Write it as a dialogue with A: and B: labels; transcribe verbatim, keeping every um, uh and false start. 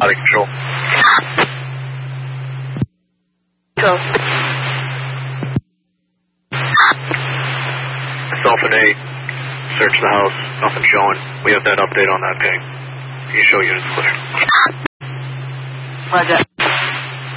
A: Out of control.
B: Go.
A: Dolphin eight, search the house, nothing showing. We have that update on that ping. Can you show units clear?
B: Roger.